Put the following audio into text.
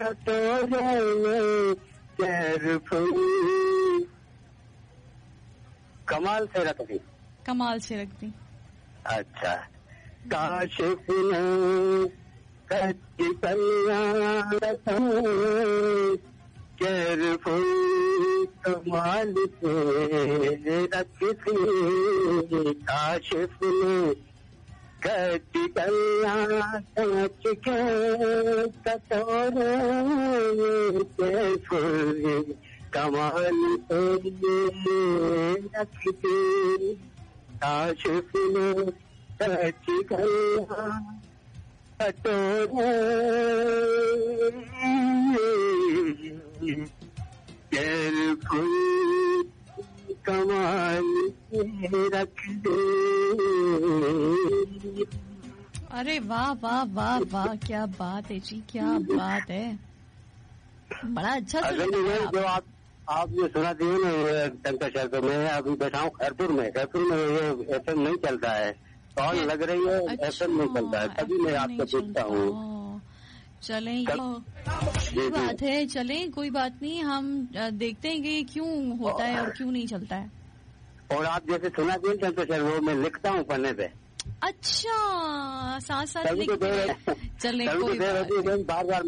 कमाल से रख दी। कमाल से रख दी। अच्छा। काशिफ ने कच्ची केयरफुल कमाल से रख दी। काशिफ ने कच्ची समझ के कटोरे केयरफुल कमाल से रख दी। काशिफ ने कच्ची कटोरे केयरफुल कमाल रख दे। अरे वाह वाह वाह वाह, क्या बात है जी, क्या बात है, बड़ा अच्छा सुना। जो आप ये सुना दिए ना टंका शहर पे, मैं अभी बैठा हूँ खैरपुर में ये FM नहीं चलता है, कॉल लग रही है। अच्छा, FM नहीं चलता है, तभी मैं आपको पूछता हूँ। चलें, ये बात है, चलें कोई बात नहीं, हम देखते हैं कि क्यों होता है और क्यों नहीं चलता है। और आप जैसे सुना दिए टंका शहर, वो मैं लिखता हूँ पन्ने पे। अच्छा, साथ साथ लिख, चलें कोई बात। बार बार